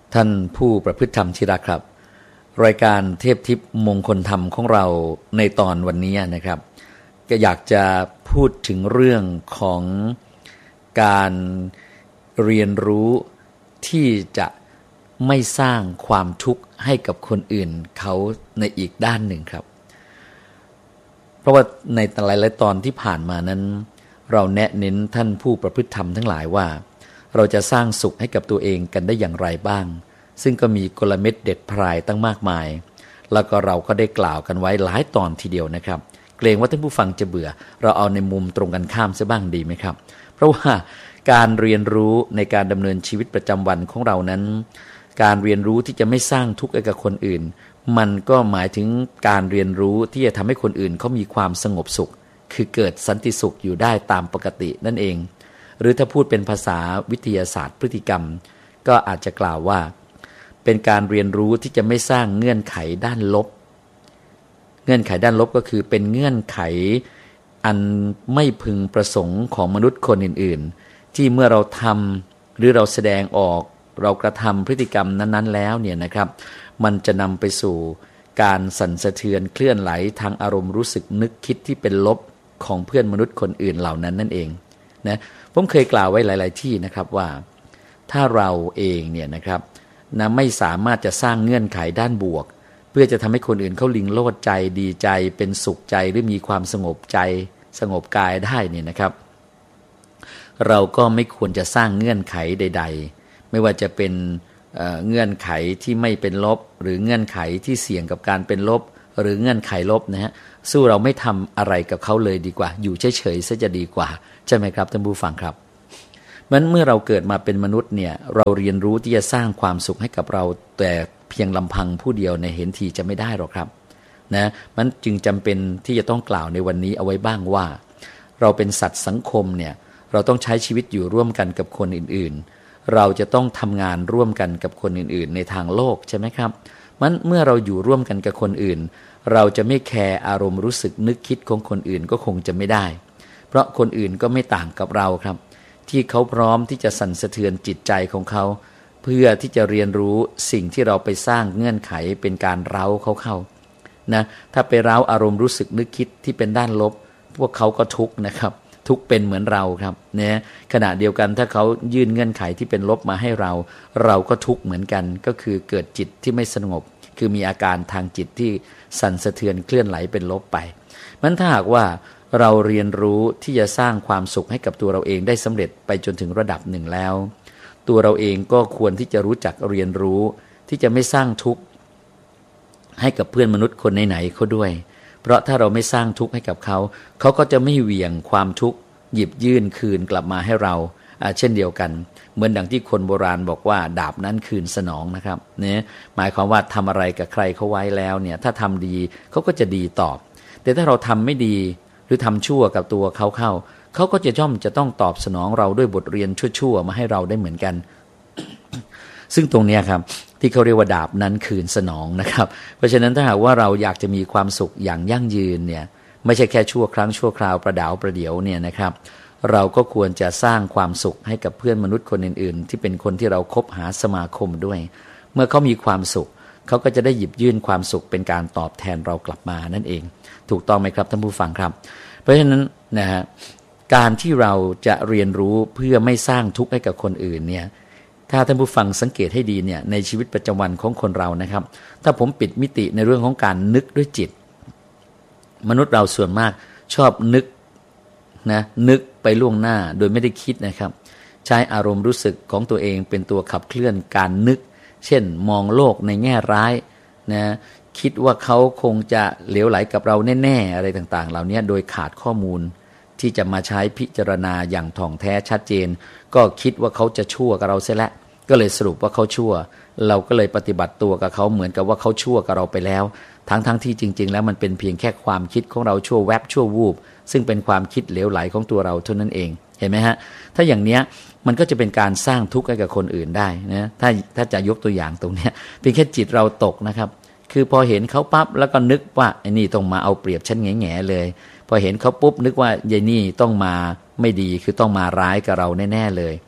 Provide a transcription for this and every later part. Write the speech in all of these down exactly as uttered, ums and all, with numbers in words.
ท่านผู้ประพฤติธรรมที่รักครับรายการเทพทิพย์มงคลธรรมของเราในตอนวันนี้นะครับก็อยากจะพูดถึงเรื่องของการเรียนรู้ที่จะไม่สร้างความทุกข์ให้กับคนอื่นเขาในอีกด้านหนึ่งครับเพราะว่าในหลายๆตอนที่ผ่านมานั้นเราแนะเน้นท่านผู้ประพฤติธรรมทั้งหลายว่าเราจะสร้างสุขให้กับตัวเองกันได้อย่างไรบ้างซึ่งก็มีกลเม็ดเด็ดพรายตั้งมากมายแล้วก็เราก็ได้กล่าวกันไว้หลายตอนทีเดียวนะครับเกรงว่าท่านผู้ฟังจะเบื่อเราเอาในมุมตรงกันข้ามซะบ้างดีไหมครับเพราะว่าการเรียนรู้ในการดำเนินชีวิตประจำวันของเรานั้นการเรียนรู้ที่จะไม่สร้างทุกข์ให้กับคนอื่นมันก็หมายถึงการเรียนรู้ที่จะทำให้คนอื่นเขามีความสงบสุขคือเกิดสันติสุขอยู่ได้ตามปกตินั่นเองหรือถ้าพูดเป็นภาษาวิทยาศาสตร์พฤติกรรมก็อาจจะกล่าวว่าเป็นการเรียนรู้ที่จะไม่สร้างเงื่อนไขด้านลบเงื่อนไขด้านลบก็คือเป็นเงื่อนไขอันไม่พึงประสงค์ของมนุษย์คนอื่นๆที่เมื่อเราทำหรือเราแสดงออกเรากระทำพฤติกรรมนั้นๆแล้วเนี่ยนะครับมันจะนำไปสู่การสั่นสะเทือนเคลื่อนไหลทางอารมณ์รู้สึกนึกคิดที่เป็นลบของเพื่อนมนุษย์คนอื่นเหล่านั้นนั่นเองนะผมเคยกล่าวไว้หลายๆที่นะครับว่าถ้าเราเองเนี่ยนะครับนะไม่สามารถจะสร้างเงื่อนไขด้านบวกเพื่อจะทำให้คนอื่นเขาลิงโลดใจดีใจเป็นสุขใจหรือมีความสงบใจสงบกายได้เนี่ยนะครับเราก็ไม่ควรจะสร้างเงื่อนไขใดๆไม่ว่าจะเป็นเอ่อเงื่อนไขที่ไม่เป็นลบหรือเงื่อนไขที่เสี่ยงกับการเป็นลบหรือเงื่อนไขลบนะฮะสู้เราไม่ทำอะไรกับเขาเลยดีกว่าอยู่เฉยๆซะจะดีกว่าใช่ไหมครับท่านผู้ฟังครับมันเมื่อเราเกิดมาเป็นมนุษย์เนี่ยเราเรียนรู้ที่จะสร้างความสุขให้กับเราแต่เพียงลำพังผู้เดียวในเห็นทีจะไม่ได้หรอกครับนะมันจึงจำเป็นที่จะต้องกล่าวในวันนี้เอาไว้บ้างว่าเราเป็นสัตว์สังคมเนี่ยเราต้องใช้ชีวิตอยู่ร่วมกันกับคนอื่นๆเราจะต้องทำงานร่วมกันกับคนอื่นๆในทางโลกใช่ไหมครับมันเมื่อเราอยู่ร่วมกันกับคนอื่นเราจะไม่แคร์อารมณ์รู้สึกนึกคิดของคนอื่นก็คงจะไม่ได้เพราะคนอื่นก็ไม่ต่างกับเราครับที่เขาพร้อมที่จะสั่นสะเทือนจิตใจของเขาเพื่อที่จะเรียนรู้สิ่งที่เราไปสร้างเงื่อนไขเป็นการเร้าเขาเข้านะถ้าไปเร้าอารมณ์รู้สึกนึกคิดที่เป็นด้านลบพวกเขาก็ทุกข์นะครับทุกข์เป็นเหมือนเราครับเนี่ยขณะเดียวกันถ้าเขายื่นเงื่อนไขที่เป็นลบมาให้เราเราก็ทุกข์เหมือนกันก็คือเกิดจิตที่ไม่สงบคือมีอาการทางจิตที่สั่นสะเทือนเคลื่อนไหลเป็นลบไปมันถ้าหากว่าเราเรียนรู้ที่จะสร้างความสุขให้กับตัวเราเองได้สำเร็จไปจนถึงระดับหนึ่งแล้วตัวเราเองก็ควรที่จะรู้จักเรียนรู้ที่จะไม่สร้างทุกข์ให้กับเพื่อนมนุษย์คนไหนๆเขาด้วยเพราะถ้าเราไม่สร้างทุกข์ให้กับเขาเขาก็จะไม่เหวี่ยงความทุกข์หยิบยื่นคืนกลับมาให้เราเช่นเดียวกันเหมือนดังที่คนโบราณบอกว่าดาบนั้นคืนสนองนะครับเนี่ยหมายความว่าทำอะไรกับใครเขาไว้แล้วเนี่ยถ้าทำดีเขาก็จะดีตอบแต่ถ้าเราทำไม่ดีหรือทำชั่วกับตัวเขาเข้าเขาก็จะย่อมจะต้องตอบสนองเราด้วยบทเรียนชั่วๆมาให้เราได้เหมือนกัน ซึ่งตรงนี้ครับที่เขาเรียกว่าดาบนั้นคืนสนองนะครับเพราะฉะนั้นถ้าหากว่าเราอยากจะมีความสุขอย่างยั่งยืนเนี่ยไม่ใช่แค่ชั่วครั้งชั่วคราวประดาวประเดี๋ยวเนี่ยนะครับเราก็ควรจะสร้างความสุขให้กับเพื่อนมนุษย์คนอื่นๆที่เป็นคนที่เราคบหาสมาคมด้วยเมื่อเขามีความสุขเขาก็จะได้หยิบยื่นความสุขเป็นการตอบแทนเรากลับมานั่นเองถูกต้องไหมครับท่านผู้ฟังครับเพราะฉะนั้นนะฮะการที่เราจะเรียนรู้เพื่อไม่สร้างทุกข์ให้กับคนอื่นเนี่ยถ้าท่านผู้ฟังสังเกตให้ดีเนี่ยในชีวิตประจำวันของคนเรานะครับถ้าผมปิดมิติในเรื่องของการนึกด้วยจิตมนุษย์เราส่วนมากชอบนึกนะนึกไปล่วงหน้าโดยไม่ได้คิดนะครับใช้อารมณ์รู้สึกของตัวเองเป็นตัวขับเคลื่อนการนึกเช่นมองโลกในแง่ร้ายนะคิดว่าเขาคงจะเหลวไหลกับเราแน่ๆอะไรต่างๆเหล่านี้โดยขาดข้อมูลที่จะมาใช้พิจารณาอย่างถ่องแท้ชัดเจนก็คิดว่าเขาจะชั่วกับเราเสียแล้วก็เลยสรุปว่าเขาชั่วเราก็เลยปฏิบัติตัวกับเขาเหมือนกับว่าเขาชั่วกับเราไปแล้วทั้งๆ ท, ที่จริงๆแล้วมันเป็นเพียงแค่ความคิดของเราชั่วแวบชั่ววูบซึ่งเป็นความคิดเหลวไหลของตัวเราเท่านั้นเองเห็นไหมฮะถ้าอย่างเนี้ยมันก็จะเป็นการสร้างทุกข์ให้กับคนอื่นได้นะถ้าถ้าจะยกตัวอย่างตรงเนี้ยเพียงแค่จิตเราตกนะครับคือพอเห็นเขาปั๊บแล้วก็นึกว่าไอ้นี่ต้องมาเอาเปรียบฉันแง่ๆเลยพอเห็นเขาปุ๊บนึกว่ายายนี่ต้องมาไม่ดีคือต้องมาร้ายกับเราแน่ๆเลย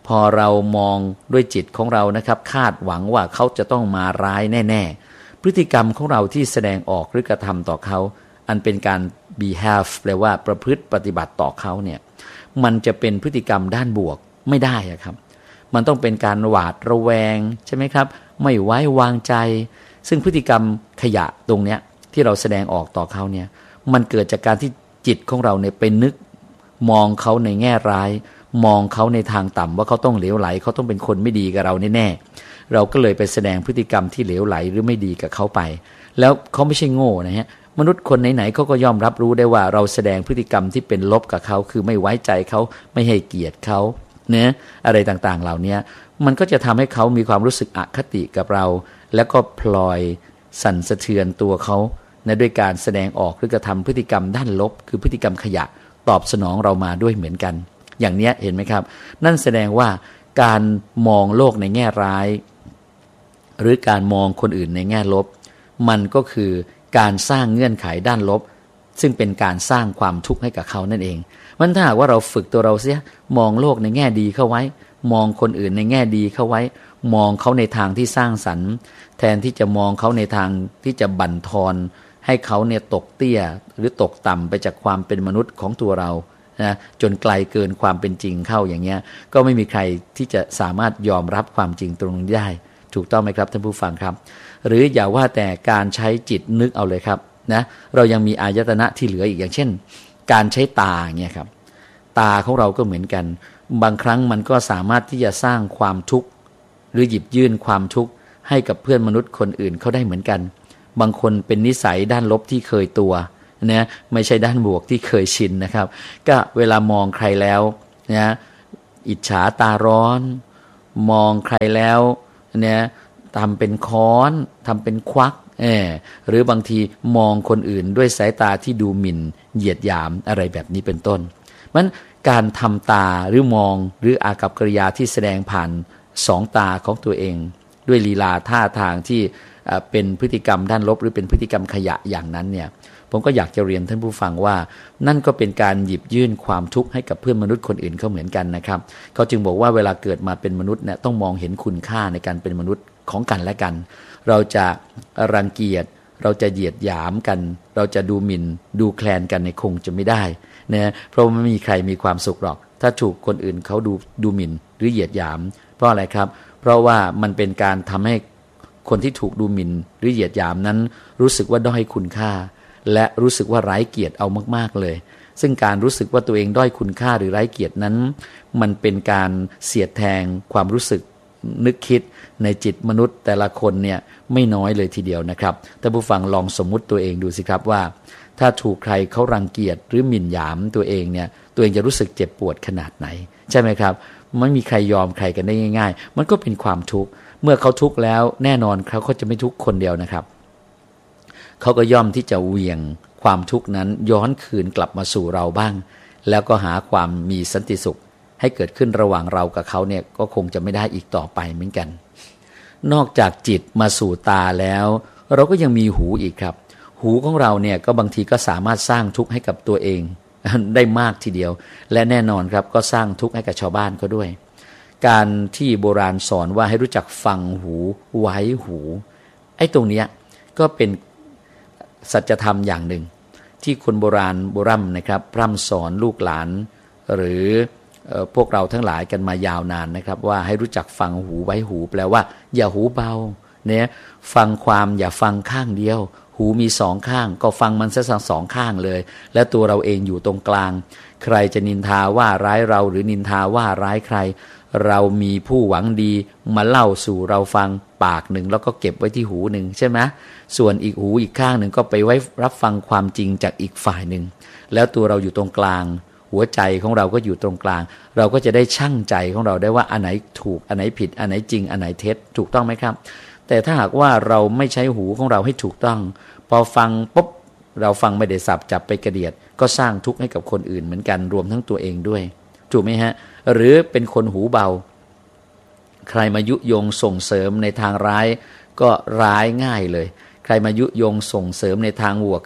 พอเรามองด้วยจิตของเรานะครับคาดหวังว่าเขาจะต้องมาร้ายแน่ๆพฤติกรรมของเราที่แสดงออกหรือกระทำต่อเขาอันเป็นการ behave แปลว่าประพฤติปฏิบัติต่อเขาเนี่ยมันจะเป็นพฤติกรรมด้านบวกไม่ได้ครับมันต้องเป็นการหวาดระแวงใช่ไหมครับไม่ไว้วางใจซึ่งพฤติกรรมขยะตรงเนี้ยที่เราแสดงออกต่อเขาเนี่ยมันเกิดจากการที่จิตของเราเนี่ยไปนึกมองเขาในแง่ร้ายมองเขาในทางต่ำว่าเขาต้องเหลวไหลเขาต้องเป็นคนไม่ดีกับเราแน่ๆเราก็เลยไปแสดงพฤติกรรมที่เหลวไหลหรือไม่ดีกับเขาไปแล้วเขาไม่ใช่โง่นะฮะมนุษย์คนไหนๆเขาก็ย่อมรับรู้ได้ว่าเราแสดงพฤติกรรมที่เป็นลบกับเขาคือไม่ไว้ใจเขาไม่ให้เกียรติเขาเนะอะไรต่างๆเหล่านี้มันก็จะทำให้เขามีความรู้สึกอคติกับเราแล้วก็พลอยสั่นสะเทือนตัวเขานะด้วยการแสดงออกหรือกระทำพฤติกรรมด้านลบคือพฤติกรรมขยะตอบสนองเรามาด้วยเหมือนกันอย่างนี้เห็นไหมครับนั่นแสดงว่าการมองโลกในแง่ร้ายหรือการมองคนอื่นในแง่ลบมันก็คือการสร้างเงื่อนไขด้านลบซึ่งเป็นการสร้างความทุกข์ให้กับเขานั่นเองมันถ้าหากว่าเราฝึกตัวเราเสียมองโลกในแง่ดีเข้าไว้มองคนอื่นในแง่ดีเข้าไว้มองเขาในทางที่สร้างสรรค์แทนที่จะมองเขาในทางที่จะบั่นทอนให้เขาเนี่ยตกเตี้ยหรือตกต่ำไปจากความเป็นมนุษย์ของตัวเรานะจนไกลเกินความเป็นจริงเข้าอย่างเงี้ยก็ไม่มีใครที่จะสามารถยอมรับความจริงตรงนี้ได้ถูกต้องไหมครับท่านผู้ฟังครับหรืออย่าว่าแต่การใช้จิตนึกเอาเลยครับนะเรายังมีอายตนะที่เหลืออีกอย่างเช่นการใช้ตาเงี้ยครับตาของเราก็เหมือนกันบางครั้งมันก็สามารถที่จะสร้างความทุกข์หรือหยิบยื่นความทุกข์ให้กับเพื่อนมนุษย์คนอื่นเขาได้เหมือนกันบางคนเป็นนิสัยด้านลบที่เคยตัวนะไม่ใช่ด้านบวกที่เคยชินนะครับก็เวลามองใครแล้วนะอิจฉาตาร้อนมองใครแล้วเนี่ยทำเป็นค้อนทำเป็นควักเออหรือบางทีมองคนอื่นด้วยสายตาที่ดูหมิ่นเหยียดหยามอะไรแบบนี้เป็นต้นมันการทำตาหรือมองหรืออากัปกิริยาที่แสดงผ่านสองตาของตัวเองด้วยลีลาท่าทางที่เป็นพฤติกรรมด้านลบหรือเป็นพฤติกรรมขยะอย่างนั้นเนี่ยผมก็อยากจะเรียนท่านผู้ฟังว่านั่นก็เป็นการหยิบยื่นความทุกข์ให้กับเพื่อนมนุษย์คนอื่นเขาเหมือนกันนะครับเขาจึงบอกว่าเวลาเกิดมาเป็นมนุษย์เนี่ยต้องมองเห็นคุณค่าในการเป็นมนุษย์ของกันและกันเราจะรังเกียจเราจะเหยียดหยามกันเราจะดูหมิ่นดูแคลนกันในคงจะไม่ได้นะเพราะไม่มีใครมีความสุขหรอกถ้าถูกคนอื่นเขาดูดูหมิ่นหรือเหยียดหยามเพราะอะไรครับเพราะว่ามันเป็นการทำให้คนที่ถูกดูหมิ่นหรือเหยียดหยามนั้นรู้สึกว่าด้อยคุณค่าและรู้สึกว่าไร้เกียรติเอามากๆเลยซึ่งการรู้สึกว่าตัวเองด้อยคุณค่าหรือไร้เกียรตินั้นมันเป็นการเสียดแทงความรู้สึกนึกคิดในจิตมนุษย์แต่ละคนเนี่ยไม่น้อยเลยทีเดียวนะครับท่านผู้ฟังลองสมมุติตัวเองดูสิครับว่าถ้าถูกใครเขารังเกียจหรือหมิ่นหยามตัวเองเนี่ยตัวเองจะรู้สึกเจ็บปวดขนาดไหนใช่ไหมครับไม่มีใครยอมใครกันได้ง่ายๆมันก็เป็นความทุกข์เมื่อเขาทุกข์แล้วแน่นอนเขาก็จะไม่ทุกข์คนเดียวนะครับเขาก็ย่อมที่จะเหวี่ยงความทุกข์นั้นย้อนคืนกลับมาสู่เราบ้างแล้วก็หาความมีสันติสุขให้เกิดขึ้นระหว่างเรากับเขาเนี่ยก็คงจะไม่ได้อีกต่อไปเหมือนกันนอกจากจิตมาสู่ตาแล้วเราก็ยังมีหูอีกครับหูของเราเนี่ยก็บางทีก็สามารถสร้างทุกข์ให้กับตัวเองได้มากทีเดียวและแน่นอนครับก็สร้างทุกข์ให้กับชาวบ้านเขาด้วยการที่โบราณสอนว่าให้รู้จักฟังหูไว้หูไอ้ตรงเนี้ยก็เป็นสัจธรรมอย่างหนึ่งที่คนโบราณโบราณนะครับพร่ำสอนลูกหลานหรือพวกเราทั้งหลายกันมายาวนานนะครับว่าให้รู้จักฟังหูไว้หูแปลว่าอย่าหูเบาเนี่ยฟังความอย่าฟังข้างเดียวหูมีสองข้างก็ฟังมันซะสองข้างเลยและตัวเราเองอยู่ตรงกลางใครจะนินทาว่าร้ายเราหรือนินทาว่าร้ายใครเรามีผู้หวังดีมาเล่าสู่เราฟังปากหนึ่งแล้วก็เก็บไว้ที่หูหนึ่งใช่ไหมส่วนอีกหูอีกข้างหนึ่งก็ไปไว้รับฟังความจริงจากอีกฝ่ายหนึ่งแล้วตัวเราอยู่ตรงกลางหัวใจของเราก็อยู่ตรงกลางเราก็จะได้ชั่งใจของเราได้ว่าอันไหนถูกอันไหนผิดอันไหนจริงอันไหนเท็จถูกต้องไหมครับแต่ถ้าหากว่าเราไม่ใช้หูของเราให้ถูกต้องพอฟังปุ๊บเราฟังไม่ได้สับจับไปกระเดียดก็สร้างทุกข์ให้กับคนอื่นเหมือนกันรวมทั้งตัวเองด้วยถูกไหมฮะหรือเป็นคนหูเบาใครมายุยงส่งเสริมในทางร้ายก็ร้ายง่ายเลยใครมายุยงส่งเสริมในทางบวกคือ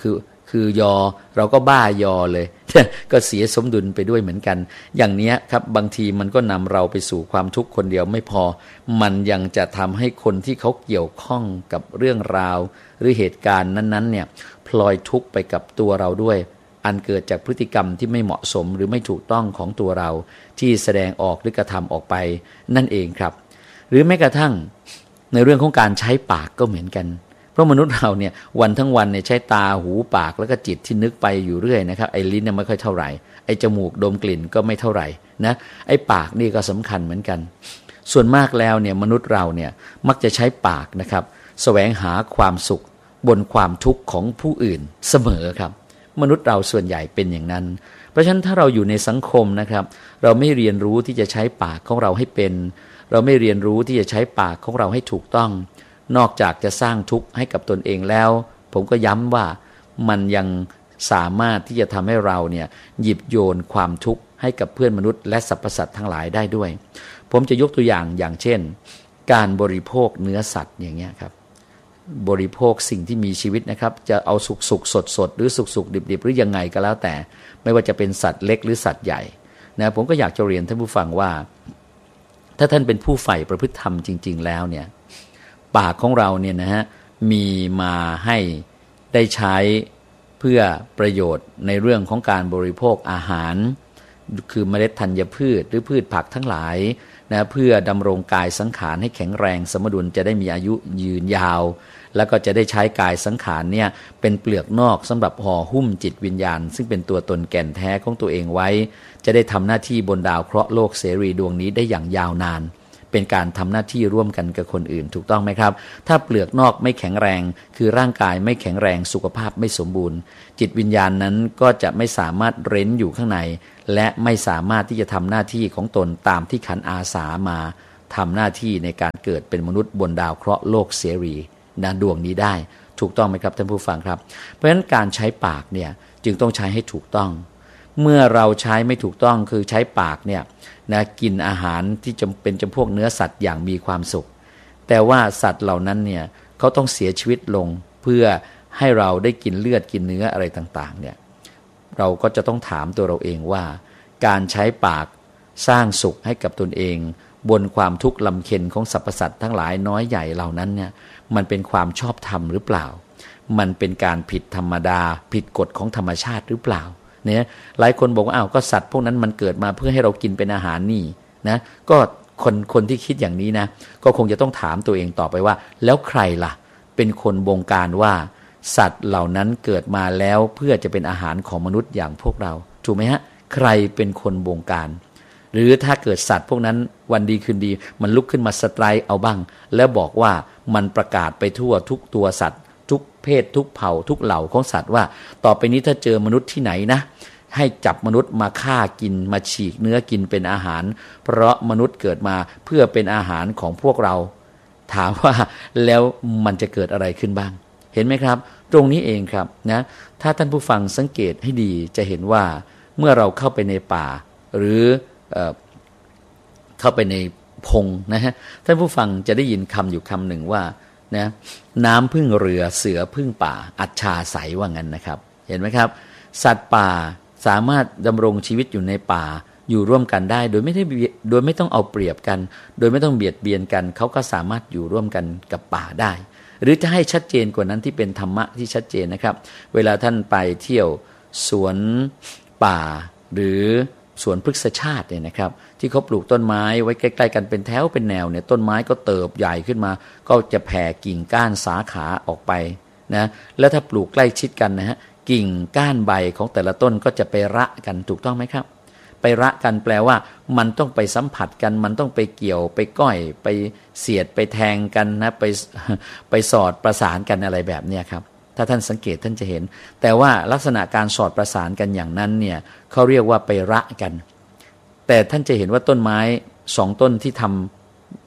คือยอเราก็บ้ายอเลย ก็เสียสมดุลไปด้วยเหมือนกันอย่างนี้ครับบางทีมันก็นำเราไปสู่ความทุกข์คนเดียวไม่พอมันยังจะทำให้คนที่เขาเกี่ยวข้องกับเรื่องราวหรือเหตุการณ์นั้นๆเนี่ยพลอยทุกข์ไปกับตัวเราด้วยอันเกิดจากพฤติกรรมที่ไม่เหมาะสมหรือไม่ถูกต้องของตัวเราที่แสดงออกหรือกระทำออกไปนั่นเองครับหรือแม้กระทั่งในเรื่องของการใช้ปากก็เหมือนกันเพราะมนุษย์เราเนี่ยวันทั้งวันเนี่ยใช้ตาหูปากแล้วก็จิตที่นึกไปอยู่เรื่อยนะครับไอ้ลิ้นเนี่ยไม่ค่อยเท่าไหร่ไอ้จมูกดมกลิ่นก็ไม่เท่าไหร่นะไอ้ปากนี่ก็สำคัญเหมือนกันส่วนมากแล้วเนี่ยมนุษย์เราเนี่ยมักจะใช้ปากนะครับแสวงหาความสุขบนความทุกข์ของผู้อื่นเสมอครับมนุษย์เราส่วนใหญ่เป็นอย่างนั้นเพราะฉะนั้นถ้าเราอยู่ในสังคมนะครับเราไม่เรียนรู้ที่จะใช้ปากของเราให้เป็นเราไม่เรียนรู้ที่จะใช้ปากของเราให้ถูกต้องนอกจากจะสร้างทุกข์ให้กับตนเองแล้วผมก็ย้ำว่ามันยังสามารถที่จะทำให้เราเนี่ยหยิบโยนความทุกข์ให้กับเพื่อนมนุษย์และสรรพสัตว์ทั้งหลายได้ด้วยผมจะยกตัวอย่างอย่างเช่นการบริโภคเนื้อสัตว์อย่างเงี้ยครับบริโภคสิ่งที่มีชีวิตนะครับจะเอาสุกสุกสดสดหรือสุกสุกดิบดิบหรือยังไงก็แล้วแต่ไม่ว่าจะเป็นสัตว์เล็กหรือสัตว์ใหญ่นะผมก็อยากจะเรียนท่านผู้ฟังว่าถ้าท่านเป็นผู้ใฝ่ประพฤติธรรมจริงๆแล้วเนี่ยปากของเราเนี่ยนะฮะมีมาให้ได้ใช้เพื่อประโยชน์ในเรื่องของการบริโภคอาหารคือเมล็ดธัญพืชหรือพืชผักทั้งหลายนะเพื่อดำรงกายสังขารให้แข็งแรงสมดุลจะได้มีอายุยืนยาวแล้วก็จะได้ใช้กายสังขารเนี่ยเป็นเปลือกนอกสำหรับห่อหุ้มจิตวิญญาณซึ่งเป็นตัวตนแก่นแท้ของตัวเองไว้จะได้ทำหน้าที่บนดาวเคราะห์โลกเสรีดวงนี้ได้อย่างยาวนานเป็นการทำหน้าที่ร่วมกันกับคนอื่นถูกต้องไหมครับถ้าเปลือกนอกไม่แข็งแรงคือร่างกายไม่แข็งแรงสุขภาพไม่สมบูรณ์จิตวิญญาณนั้นก็จะไม่สามารถเร้นอยู่ข้างในและไม่สามารถที่จะทำหน้าที่ของตนตามที่ขันอาสามาทำหน้าที่ในการเกิดเป็นมนุษย์บนดาวเคราะห์โลกเสรีณดวงนี้ได้ถูกต้องไหมครับท่านผู้ฟังครับเพราะฉะนั้นการใช้ปากเนี่ยจึงต้องใช้ให้ถูกต้องเมื่อเราใช้ไม่ถูกต้องคือใช้ปากเนี่ยนะกินอาหารที่จำเป็นจำพวกเนื้อสัตว์อย่างมีความสุขแต่ว่าสัตว์เหล่านั้นเนี่ยเขาต้องเสียชีวิตลงเพื่อให้เราได้กินเลือดกินเนื้ออะไรต่างๆเนี่ยเราก็จะต้องถามตัวเราเองว่าการใช้ปากสร้างสุขให้กับตนเองบนความทุกข์ลำเค็ญของสรรพสัตว์ทั้งหลายน้อยใหญ่เหล่านั้นเนี่ยมันเป็นความชอบธรรมหรือเปล่ามันเป็นการผิดธรรมดาผิดกฎของธรรมชาติหรือเปล่าเนี่ยหลายคนบอกว่าอ้าวก็สัตว์พวกนั้นมันเกิดมาเพื่อให้เรากินเป็นอาหารนี่นะก็คนคนที่คิดอย่างนี้นะก็คงจะต้องถามตัวเองต่อไปว่าแล้วใครล่ะเป็นคนบงการว่าสัตว์เหล่านั้นเกิดมาแล้วเพื่อจะเป็นอาหารของมนุษย์อย่างพวกเราถูกไหมฮะใครเป็นคนบงการหรือถ้าเกิดสัตว์พวกนั้นวันดีคืนดีมันลุกขึ้นมาสไตร์เอาบ้างแล้วบอกว่ามันประกาศไปทั่วทุกตัวสัตว์ทุกเพศทุกเผ่าทุกเหล่าของสัตว์ว่าต่อไปนี้ถ้าเจอมนุษย์ที่ไหนนะให้จับมนุษย์มาฆ่ากินมาฉีกเนื้อกินเป็นอาหารเพราะมนุษย์เกิดมาเพื่อเป็นอาหารของพวกเราถามว่าแล้วมันจะเกิดอะไรขึ้นบ้างเห็นไหมครับตรงนี้เองครับนะถ้าท่านผู้ฟังสังเกตให้ดีจะเห็นว่าเมื่อเราเข้าไปในป่าหรือเอ่อเข้าไปในพงนะฮะท่านผู้ฟังจะได้ยินคำอยู่คำหนึ่งว่านะน้ำพึ่งเรือเสือพึ่งป่าอัจฉาใสว่างั้นนะครับเห็นไหมครับสัตว์ป่าสามารถดำรงชีวิตอยู่ในป่าอยู่ร่วมกันได้โดยไม่ได้โดยไม่ต้องเอาเปรียบกันโดยไม่ต้องเบียดเบียนกันเขาก็สามารถอยู่ร่วมกันกับป่าได้หรือจะให้ชัดเจนกว่านั้นที่เป็นธรรมะที่ชัดเจนนะครับเวลาท่านไปเที่ยวสวนป่าหรือสวนพฤกษชาติเนี่ยนะครับที่เขาปลูกต้นไม้ไว้ใกล้ๆกันเป็นแถวเป็นแนวเนี่ยต้นไม้ก็เติบใหญ่ขึ้นมาก็จะแผ่กิ่งก้านสาขาออกไปนะแล้วถ้าปลูกใกล้ชิดกันนะฮะกิ่งก้านใบของแต่ละต้นก็จะไประกันถูกต้องไหมครับไประกันแปลว่ามันต้องไปสัมผัสกันมันต้องไปเกี่ยวไปก้อยไปเสียดไปแทงกันนะไปไปสอดประสานกันอะไรแบบเนี้ยครับถ้าท่านสังเกตท่านจะเห็นแต่ว่าลักษณะการสอดประสานกันอย่างนั้นเนี่ยเขาเรียกว่าไประกันแต่ท่านจะเห็นว่าต้นไม้สองต้นที่ท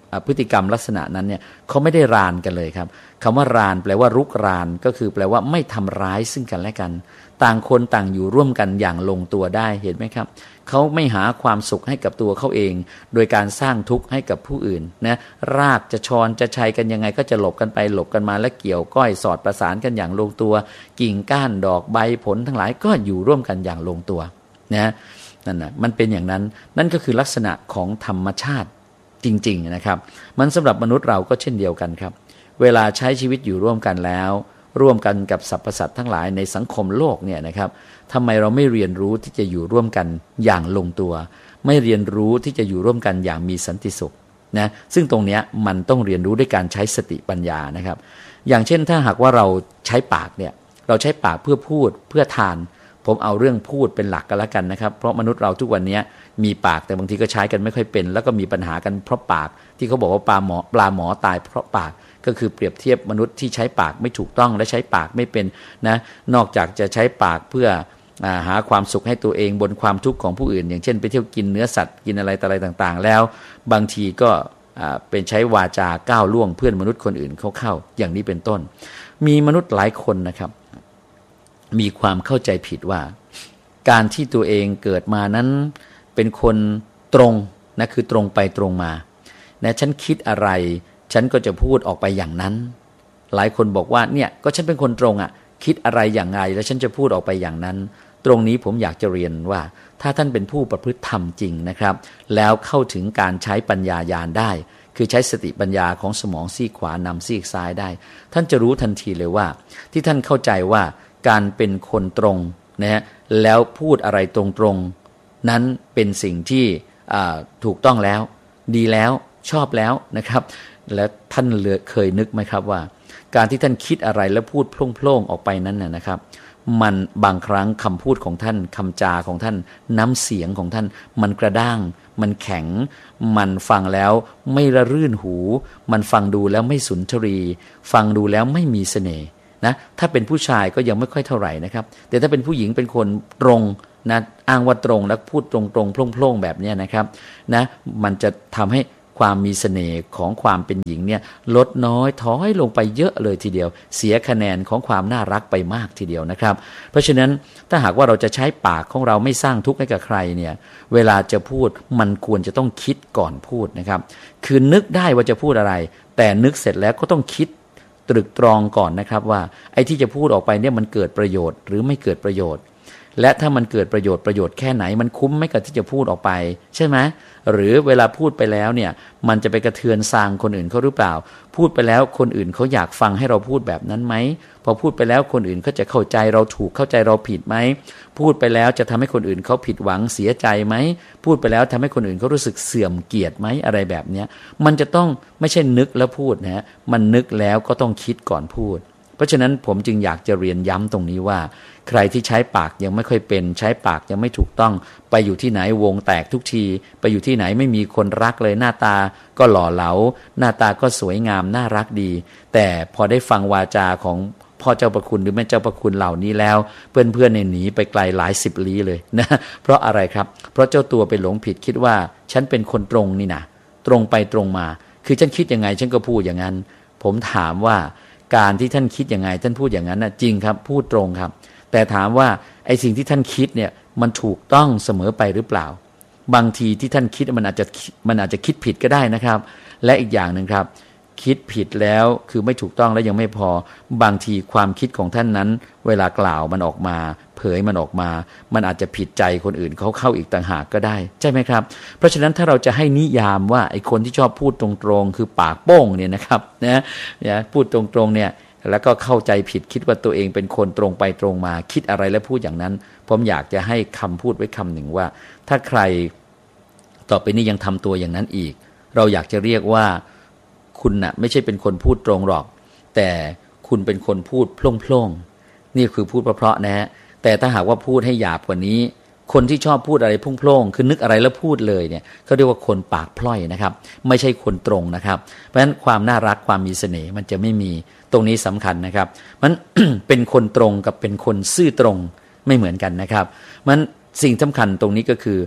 พฤติกรรมลักษณะนั้นเนี่ยเขาไม่ได้รานกันเลยครับคำว่ารานแปลว่ารุกรานก็คือแปลว่าไม่ทำร้ายซึ่งกันและกันต่างคนต่างอยู่ร่วมกันอย่างลงตัวได้เห็นไหมครับเขาไม่หาความสุขให้กับตัวเขาเองโดยการสร้างทุกข์ให้กับผู้อื่นนะรากจะชอนจะชัยกันยังไงก็จะหลบกันไปหลบกันมาและเกี่ยวก้อยสอดประสานกันอย่างลงตัวกิ่งก้านดอกใบผลทั้งหลายก็อยู่ร่วมกันอย่างลงตัวนะนั่นนะมันเป็นอย่างนั้นนั่นก็คือลักษณะของธรรมชาติจริงๆนะครับมันสำหรับมนุษย์เราก็เช่นเดียวกันครับเวลาใช้ชีวิตอยู่ร่วมกันแล้วร่วมกันกับสรรพสัตว์ทั้งหลายในสังคมโลกเนี่ยนะครับทำไมเราไม่เรียนรู้ที่จะอยู่ร่วมกันอย่างลงตัวไม่เรียนรู้ที่จะอยู่ร่วมกันอย่างมีสันติสุขนะซึ่งตรงเนี้ยมันต้องเรียนรู้ด้วยการใช้สติปัญญานะครับอย่างเช่นถ้าหากว่าเราใช้ปากเนี่ยเราใช้ปากเพื่อพูดเพื่อทานผมเอาเรื่องพูดเป็นหลักกันแล้วกันนะครับเพราะมนุษย์เราทุกวันนี้มีปากแต่บางทีก็ใช้กันไม่ค่อยเป็นแล้วก็มีปัญหากันเพราะปากที่เขาบอกว่าปลาหมอปลาหมอตายเพราะปากก็คือเปรียบเทียบมนุษย์ที่ใช้ปากไม่ถูกต้องและใช้ปากไม่เป็นนะนอกจากจะใช้ปากเพื่อหาความสุขให้ตัวเองบนความทุกข์ของผู้อื่นอย่างเช่นไปเที่ยวกินเนื้อสัตว์กินอะไรต่ออะไรต่างๆแล้วบางทีก็เป็นใช้วาจาก้าวล่วงเพื่อนมนุษย์คนอื่นเข้าเข้าอย่างนี้เป็นต้นมีมนุษย์หลายคนนะครับมีความเข้าใจผิดว่าการที่ตัวเองเกิดมานั้นเป็นคนตรงนะคือตรงไปตรงมานะฉันคิดอะไรฉันก็จะพูดออกไปอย่างนั้นหลายคนบอกว่าเนี่ยก็ฉันเป็นคนตรงอ่ะคิดอะไรอย่างไรแล้วฉันจะพูดออกไปอย่างนั้นตรงนี้ผมอยากจะเรียนว่าถ้าท่านเป็นผู้ประพฤติธรรมจริงนะครับแล้วเข้าถึงการใช้ปัญญาญาณได้คือใช้สติปัญญาของสมองซีกขวานำซีกซ้ายได้ท่านจะรู้ทันทีเลยว่าที่ท่านเข้าใจว่าการเป็นคนตรงนะฮะแล้วพูดอะไรตรงๆนั้นเป็นสิ่งที่ถูกต้องแล้วดีแล้วชอบแล้วนะครับและท่านเคยนึกไหมครับว่าการที่ท่านคิดอะไรแล้วพูดโพล่งๆออกไปนั้นน่ะนะครับมันบางครั้งคำพูดของท่านคำจาของท่านน้ำเสียงของท่านมันกระด้างมันแข็งมันฟังแล้วไม่ระรื่นหูมันฟังดูแล้วไม่สุนทรีฟังดูแล้วไม่มีเสน่ห์นะถ้าเป็นผู้ชายก็ยังไม่ค่อยเท่าไหร่นะครับแต่ถ้าเป็นผู้หญิงเป็นคนตรงนะอ้างว่าตรงแล้วพูดตรงๆโพล่งๆแบบนี้นะครับนะมันจะทำให้ความมีเสน่ห์ของความเป็นหญิงเนี่ยลดน้อยถอยลงไปเยอะเลยทีเดียวเสียคะแนนของความน่ารักไปมากทีเดียวนะครับเพราะฉะนั้นถ้าหากว่าเราจะใช้ปากของเราไม่สร้างทุกข์ให้กับใครเนี่ยเวลาจะพูดมันควรจะต้องคิดก่อนพูดนะครับคือนึกได้ว่าจะพูดอะไรแต่นึกเสร็จแล้วก็ต้องคิดตรึกตรองก่อนนะครับว่าไอ้ที่จะพูดออกไปเนี่ยมันเกิดประโยชน์หรือไม่เกิดประโยชน์และถ้ามันเกิดประโยชน์ประโยชน์แค่ไหนมันคุ้มไหมกับที่จะพูดออกไปใช่ไหมหรือเวลาพูดไปแล้วเนี่ยมันจะไปกระเทือนซางคนอื่นเขาหรือเปล่าพูดไปแล้วคนอื่นเขาอยากฟังให้เราพูดแบบนั้นไหมพอพูดไปแล้วคนอื่นเขาจะเข้าใจเราถูกเข้าใจเราผิดไหมพูดไปแล้วจะทำให้คนอื่นเขาผิดหวังเสียใจไหมพูดไปแล้วทำให้คนอื่นเขารู้สึกเสื่อมเกียรติไหมอะไรแบบเนี้ยมันจะต้องไม่ใช่นึกแล้วพูดนะฮะมันนึกแล้วก็ต้องคิดก่อนพูดเพราะฉะนั้นผมจึงอยากจะเรียนย้ำตรงนี้ว่าใครที่ใช้ปากยังไม่ค่อยเป็นใช้ปากยังไม่ถูกต้องไปอยู่ที่ไหนวงแตกทุกทีไปอยู่ที่ไหนไม่มีคนรักเลยหน้าตาก็หล่อเหลาหน้าตาก็สวยงามน่ารักดีแต่พอได้ฟังวาจาของพ่อเจ้าประคุณหรือแม่เจ้าประคุณเหล่านี้แล้วเพื่อนๆในหนีไปไกลหลายสิบลี้เลยนะเพราะอะไรครับเพราะเจ้าตัวไปหลงผิดคิดว่าฉันเป็นคนตรงนี่นะตรงไปตรงมาคือฉันคิดยังไงฉันก็พูดอย่างนั้นผมถามว่าการที่ท่านคิดยังไงท่านพูดอย่างนั้นนะจริงครับพูดตรงครับแต่ถามว่าไอ้สิ่งที่ท่านคิดเนี่ยมันถูกต้องเสมอไปหรือเปล่าบางทีที่ท่านคิดมันอาจจะมันอาจจะคิดผิดก็ได้นะครับและอีกอย่างหนึ่งครับคิดผิดแล้วคือไม่ถูกต้องแล้วยังไม่พอบางทีความคิดของท่านนั้นเวลากล่าวมันออกมาเผยมันออกมามันอาจจะผิดใจคนอื่นเขาเข้าอีกต่างหากก็ได้ใช่ไหมครับเพราะฉะนั้นถ้าเราจะให้นิยามว่าไอ้คนที่ชอบพูดตรงๆคือปากโป้งเนี่ยนะครับนะนะพูดตรงๆเนี่ยแล้วก็เข้าใจผิดคิดว่าตัวเองเป็นคนตรงไปตรงมาคิดอะไรแล้วพูดอย่างนั้นผมอยากจะให้คำพูดไว้คำหนึ่งว่าถ้าใครต่อไปนี้ยังทำตัวอย่างนั้นอีกเราอยากจะเรียกว่าคุณน่ะไม่ใช่เป็นคนพูดตรงหรอกแต่คุณเป็นคนพูดโพล่งๆนี่คือพูดเพราะๆนะฮะแต่ถ้าหากว่าพูดให้หยาบกว่านี้คนที่ชอบพูดอะไรโพล่งๆคือนึกอะไรแล้วพูดเลยเนี่ยเขาเรียกว่าคนปากพล่อยนะครับไม่ใช่คนตรงนะครับเพราะฉะนั้นความน่ารักความมีเสน่ห์มันจะไม่มีตรงนี้สำคัญนะครับมัน เป็นคนตรงกับเป็นคนซื่อตรงไม่เหมือนกันนะครับมันสิ่งสำคัญตรงนี้ก็คือ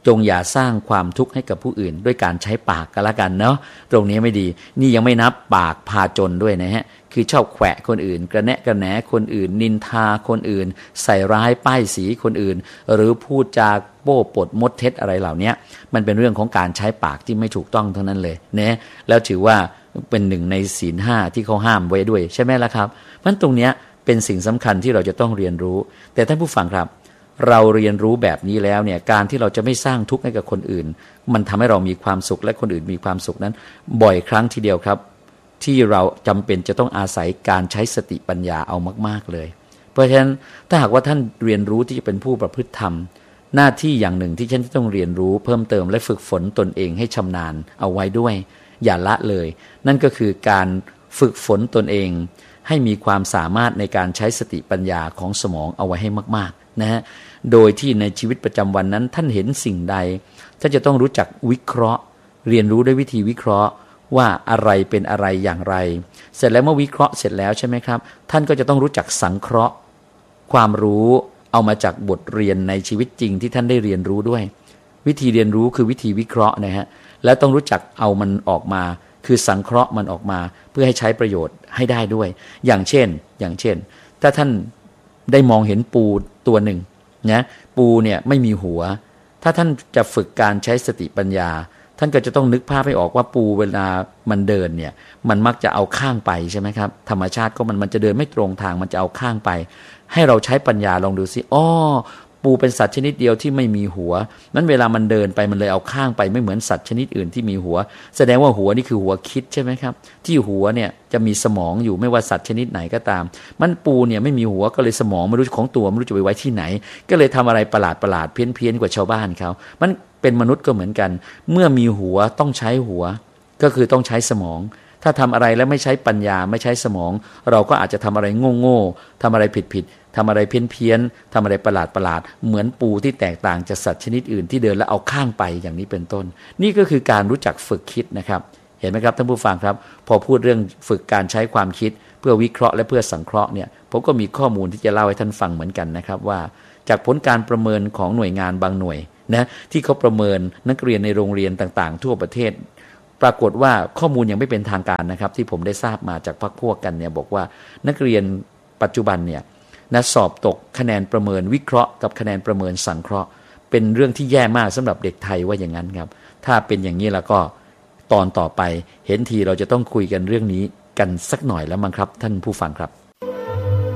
จงอย่าสร้างความทุกข์ให้กับผู้อื่นด้วยการใช้ปากกันละกันเนาะตรงนี้ไม่ดีนี่ยังไม่นับปากพาจนด้วยนะฮะคือชอบแขวะคนอื่นกระแนะกระแหนคนอื่นนินทาคนอื่นใส่ร้ายป้ายสีคนอื่นหรือพูดจาโป้ปดมดเท็จอะไรเหล่านี้มันเป็นเรื่องของการใช้ปากที่ไม่ถูกต้องทั้งนั้นเลยนะแล้วถือว่าเป็นหนึ่งในศีลห้าที่เขาห้ามไว้ด้วยใช่ไหมล่ะครับมันตรงเนี้ยเป็นสิ่งสำคัญที่เราจะต้องเรียนรู้แต่ท่านผู้ฟังครับเราเรียนรู้แบบนี้แล้วเนี่ยการที่เราจะไม่สร้างทุกข์ให้กับคนอื่นมันทำให้เรามีความสุขและคนอื่นมีความสุขนั้นบ่อยครั้งทีเดียวครับที่เราจำเป็นจะต้องอาศัยการใช้สติปัญญาเอามากๆเลยเพราะฉะนั้นถ้าหากว่าท่านเรียนรู้ที่จะเป็นผู้ประพฤติธรรมหน้าที่อย่างหนึ่งที่ฉันต้องเรียนรู้เพิ่มเติมและฝึกฝนตนเองให้ชำนาญเอาไว้ด้วยอย่าละเลยนั่นก็คือการฝึกฝนตนเองให้มีความสามารถในการใช้สติปัญญาของสมองเอาไว้ให้มากๆนะฮะโดยที่ในชีวิตประจำวันนั้นท่านเห็นสิ่งใดท่านจะต้องรู้จักวิเคราะห์เรียนรู้ด้วยวิธีวิเคราะห์ว่าอะไรเป็นอะไรอย่างไรเสร็จแล้วเมื่อวิเคราะห์เสร็จแล้วใช่ไหมครับท่านก็จะต้องรู้จักสังเคราะห์ความรู้เอามาจากบทเรียนในชีวิตจริงที่ท่านได้เรียนรู้ด้วยวิธีเรียนรู้คือวิธีวิเคราะห์นะฮะแล้วต้องรู้จักเอามันออกมาคือสังเคราะห์มันออกมาเพื่อให้ใช้ประโยชน์ให้ได้ด้วยอย่างเช่นอย่างเช่นถ้าท่านได้มองเห็นปูตัวหนึ่งนะปูเนี่ยไม่มีหัวถ้าท่านจะฝึกการใช้สติปัญญาท่านก็จะต้องนึกภาพให้ออกว่าปูเวลามันเดินเนี่ยมันมักจะเอาข้างไปใช่ไหมครับธรรมชาติก็มันมันจะเดินไม่ตรงทางมันจะเอาข้างไปให้เราใช้ปัญญาลองดูสิอ้อปูเป็นสัตว์ชนิดเดียวที่ไม่มีหัวนั้นเวลามันเดินไปมันเลยเอาข้างไปไม่เหมือนสัตว์ชนิดอื่นที่มีหัวแสดงว่าหัวนี่คือหัวคิดใช่ไหมครับที่หัวเนี่ยจะมีสมองอยู่ไม่ว่าสัตว์ชนิดไหนก็ตามมันปูเนี่ยไม่มีหัวก็เลยสมองไม่รู้ของตัวไม่รู้จะไปไว้ที่ไหนก็เลยทำอะไรประหลาดประหลาดเพี้ยนเพี้ยนกว่าชาวบ้านเขามันเป็นมนุษย์ก็เหมือนกันเมื่อมีหัวต้องใช้หัวก็คือต้องใช้สมองถ้าทำอะไรแล้วไม่ใช้ปัญญาไม่ใช้สมองเราก็อาจจะทำอะไรโง่ๆทำอะไรผิดๆทำอะไรเพี้ยนๆทำอะไรประหลาดประหลาดเหมือนปูที่แตกต่างจากสัตว์ชนิดอื่นที่เดินแล้วเอาข้างไปอย่างนี้เป็นต้นนี่ก็คือการรู้จักฝึกคิดนะครับเห็นไหมครับท่านผู้ฟังครับพอพูดเรื่องฝึกการใช้ความคิดเพื่อวิเคราะห์และเพื่อสังเคราะห์เนี่ยผมก็มีข้อมูลที่จะเล่าให้ท่านฟังเหมือนกันนะครับว่าจากผลการประเมินของหน่วยงานบางหน่วยนะที่เขาประเมินนักเรียนในโรงเรียนต่างๆทั่วประเทศปรากฏว่าข้อมูลยังไม่เป็นทางการนะครับที่ผมได้ทราบมาจากพรรคพวกกันเนี่ยบอกว่านักเรียนปัจจุบันเนี่ยนะสอบตกคะแนนประเมินวิเคราะห์กับคะแนนประเมินสังเคราะห์เป็นเรื่องที่แย่มากสำหรับเด็กไทยว่าอย่างนั้นครับถ้าเป็นอย่างนี้แล้วก็ตอนต่อไปเห็นทีเราจะต้องคุยกันเรื่องนี้กันสักหน่อยแล้วมั้งครับท่านผู้ฟังครับ